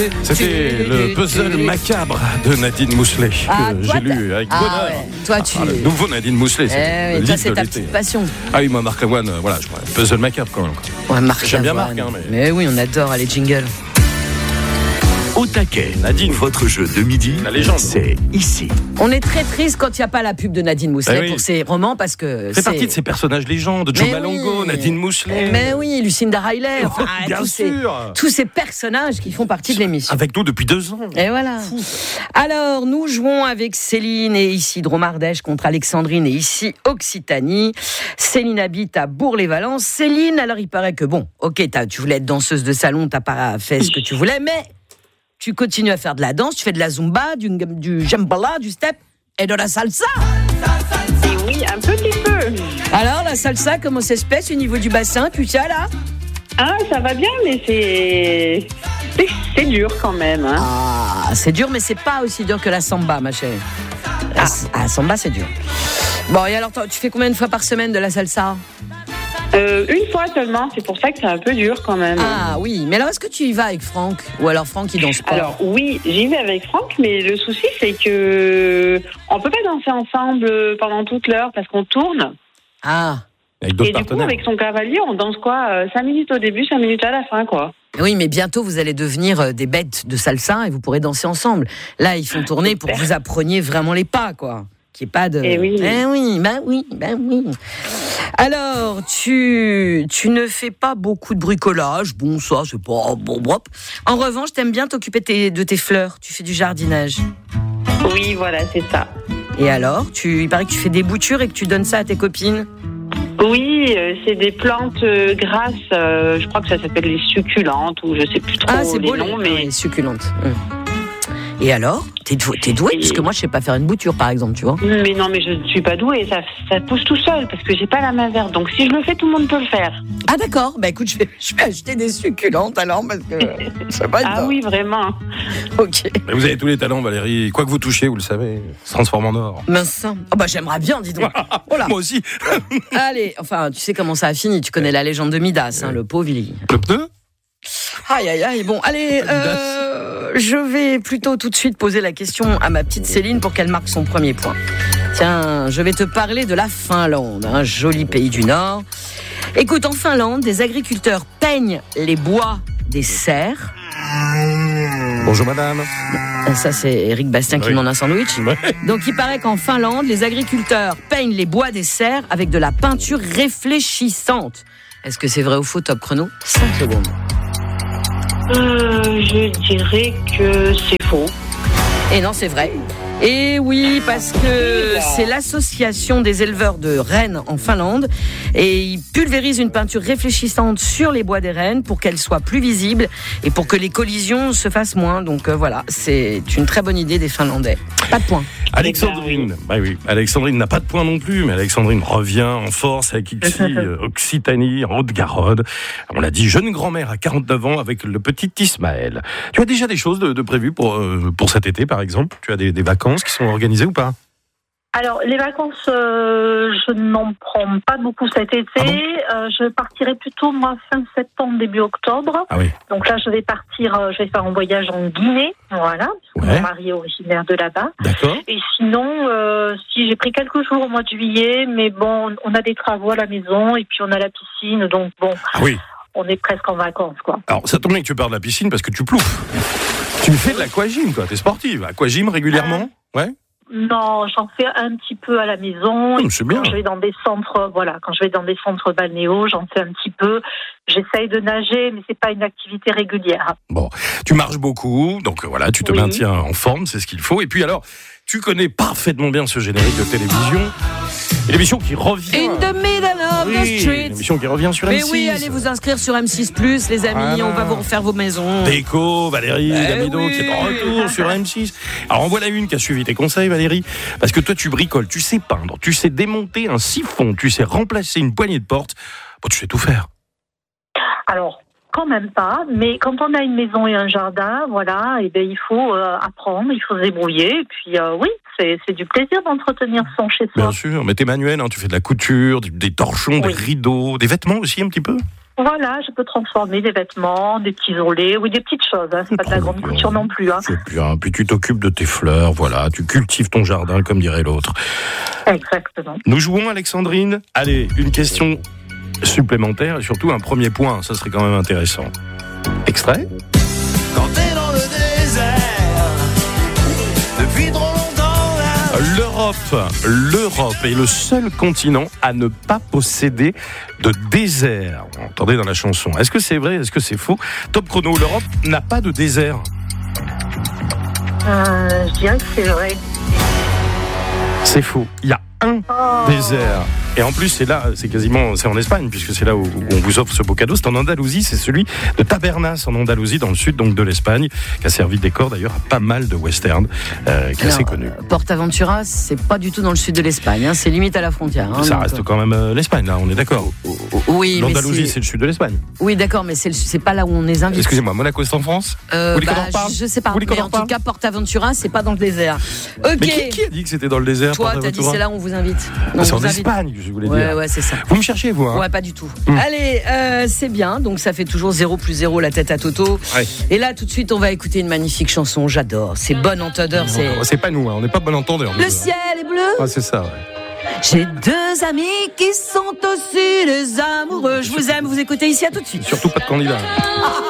C'était le puzzle macabre de Nadine Mousselet que j'ai lu avec bonheur. Ouais. Toi, le nouveau Nadine Mousselet, c'est le toi, livre c'est de ta l'été. petite passion. Ah oui, moi, Marc Lavoine, voilà, je vois, puzzle macabre quand même. Ouais, Marc J'aime bien Lavoine. Marc, Mais oui, on adore les jingles. Au taquet, Nadine. votre jeu de midi, La légende. c'est ici. On est très triste quand il n'y a pas la pub de Nadine Mousselet oui. pour ses romans parce que C'est partie de ces personnages légendes, Joe Mais Malongo, oui. Nadine Mousselet. Mais oui, Lucinda Riley, enfin, Bien sûr. tous ces personnages qui font partie de l'émission. Avec nous depuis 2 ans. Et voilà. Alors, nous jouons avec Céline et ici Dromardèche contre Alexandrine et ici Occitanie. Céline habite à Bourg-les-Valences. Céline, alors il paraît que bon, ok, tu voulais être danseuse de salon, t'as pas fait ce que tu voulais, mais tu continues à faire de la danse, tu fais de la zumba, du jambala, du step et de la salsa. Et oui, un petit peu. Alors, la salsa, comment ça se passe au niveau du bassin, tu sais là? Ah, ça va bien, mais c'est dur quand même. Hein. Ah, c'est dur, mais c'est pas aussi dur que la samba, ma chérie. La samba, c'est dur. Bon, et alors, tu fais combien de fois par semaine de la salsa? Une fois seulement, c'est pour ça que c'est un peu dur quand même. Ah oui, mais alors est-ce que tu y vas avec Franck? Ou alors Franck, il danse pas? Alors oui, j'y vais avec Franck, mais le souci c'est que on peut pas danser ensemble pendant toute l'heure parce qu'on tourne. Ah, Avec Et d'autres du coup, partenaires. avec son cavalier, on danse quoi 5 minutes au début, 5 minutes à la fin, quoi. oui, mais bientôt vous allez devenir des bêtes de salsa et vous pourrez danser ensemble. Là, ils font tourner pour que vous appreniez vraiment les pas, quoi. Qu'il n'y ait pas de... Eh oui. Ben oui. Alors, tu ne fais pas beaucoup de bricolage. Bon, ça, c'est pas... Bon. En revanche, t'aimes bien t'occuper de tes fleurs. Tu fais du jardinage. Oui, voilà, c'est ça. Et alors, il paraît que tu fais des boutures et que tu donnes ça à tes copines. Oui, c'est des plantes grasses, je crois que ça s'appelle les succulentes, ou je sais plus trop Ah, c'est les beau, noms, mais... les succulentes. Et alors, t'es douée? Parce que moi, je sais pas faire une bouture, par exemple, tu vois. Mais non, mais je ne suis pas douée, ça pousse tout seul, parce que j'ai pas la main verte. Donc si je le fais, tout le monde peut le faire. Ah d'accord, bah écoute, je vais acheter des succulentes alors, parce que ça va être... Ah oui, vraiment. Ok. Mais vous avez tous les talents, Valérie. Quoi que vous touchez, vous le savez, se transforme en or. Mince. Oh bah j'aimerais bien, dis donc. Oh là. Moi aussi. Allez, enfin, tu sais comment ça a fini, tu connais la légende de Midas, le pauvre il... Le pneu. Aïe, bon, allez, je vais plutôt tout de suite poser la question à ma petite Céline pour qu'elle marque son premier point. Tiens, je vais te parler de la Finlande, un joli pays du Nord. Écoute, en Finlande, des agriculteurs peignent les bois des serres. Bonjour madame. Ça, c'est Eric Bastien qui Oui. demande un sandwich. Ouais. Donc, il paraît qu'en Finlande, les agriculteurs peignent les bois des serres avec de la peinture réfléchissante. Est-ce que c'est vrai ou faux, top chrono? 5 secondes. Je dirais que c'est faux. Et non, c'est vrai. Et oui, parce que c'est l'association des éleveurs de rennes en Finlande et ils pulvérisent une peinture réfléchissante sur les bois des rennes pour qu'elles soient plus visibles et pour que les collisions se fassent moins. Donc voilà, c'est une très bonne idée des Finlandais. Pas de point. Alexandrine, bah oui, Alexandrine n'a pas de point non plus, mais Alexandrine revient en force avec ici, Occitanie, en Haute-Garonne. On l'a dit, jeune grand-mère à 49 ans avec le petit Ismaël. Tu as déjà des choses de prévues pour cet été, par exemple? Tu as des vacances qui sont organisées ou pas? Alors, les vacances, je n'en prends pas beaucoup cet été. Ah bon Je partirai plutôt, moi, fin septembre, début octobre. Ah oui. Donc là, je vais faire un voyage en Guinée, voilà, parce que Ouais. mon mari est originaire de là-bas. D'accord. Et sinon, si j'ai pris quelques jours au mois de juillet, mais bon, on a des travaux à la maison et puis on a la piscine, donc bon, Ah oui. on est presque en vacances, quoi. Alors, ça tombe bien que tu parles de la piscine parce que tu plouffes. Tu fais de l'aquagym, toi. T'es sportive. Aquagym régulièrement? Ouais. Non, j'en fais un petit peu à la maison. Et C'est bien. quand je vais dans des centres, quand je vais dans des centres balnéaux, j'en fais un petit peu. J'essaye de nager, mais c'est pas une activité régulière. Bon, tu marches beaucoup, donc voilà, tu te Oui. maintiens en forme, c'est ce qu'il faut. Et puis alors, tu connais parfaitement bien ce générique de télévision. Et l'émission qui revient. In the middle of the Oui, street. l'émission qui revient sur Mais M6. oui, allez vous inscrire sur M6+, les amis, Voilà. on va vous refaire vos maisons. Déco, Valérie, Damido, oui. qui est de retour sur M6. Alors en voilà une qui a suivi tes conseils, Valérie, parce que toi tu bricoles, tu sais peindre, tu sais démonter un siphon, tu sais remplacer une poignée de porte. Bon, tu sais tout faire. Alors, quand même pas, mais quand on a une maison et un jardin, voilà, et ben il faut apprendre, il faut se débrouiller. Et puis oui, c'est du plaisir d'entretenir son chez soi. Bien sûr, mais t'es manuel, hein, tu fais de la couture, des torchons, Oui. des rideaux, des vêtements aussi un petit peu. Voilà, je peux transformer des vêtements, des petits olés, oui, des petites choses. Hein. C'est pas de la grande couture non plus. Hein. C'est bien. Puis tu t'occupes de tes fleurs, voilà. Tu cultives ton jardin, comme dirait l'autre. Exactement. Nous jouons, Alexandrine. Allez, une question supplémentaire et surtout un premier point. Ça serait quand même intéressant. Extrait. Quand t'es dans le désert, depuis trop longtemps là. L'Europe est le seul continent à ne pas posséder de désert. Vous entendez dans la chanson. Est-ce que c'est vrai? Est-ce que c'est faux? Top chrono, l'Europe n'a pas de désert. Je dirais que c'est vrai. C'est faux. Il y a un désert. Et en plus, c'est en Espagne, puisque c'est là où on vous offre ce beau cadeau. C'est en Andalousie, c'est celui de Tabernas, en Andalousie, dans le sud donc de l'Espagne, qui a servi de décor d'ailleurs à pas mal de westerns, qui est assez connu. PortAventura, c'est pas du tout dans le sud de l'Espagne, hein, c'est limite à la frontière. Hein, ça reste quand même l'Espagne, là, on est d'accord. Oui, l'Andalousie, c'est le sud de l'Espagne. Oui, d'accord, mais c'est pas là où on les invite. Excusez-moi, Monaco, c'est en France? Vous voulez qu'on en reparle? Je sais pas, mais en tout cas, PortAventura, c'est pas dans le désert. Ok. Mais qui a dit que c'était dans le désert? Toi, t'as dit c'est là où on vous invite. C'est en Espagne, je voulais dire. Ouais, c'est ça. Vous me cherchez, vous, hein? Ouais, pas du tout. Allez, c'est bien. Donc, ça fait toujours 0+0 la tête à Toto. Ouais. Et là, tout de suite, on va écouter une magnifique chanson. J'adore. C'est Bon Entendeur. C'est pas nous, hein. On n'est pas bon entendeur. Le ciel est bleu. Ah, c'est ça, ouais. J'ai deux amis qui sont aussi des amoureux. Je vous aime. Vous écoutez ici, à tout de suite. Surtout pas de candidat.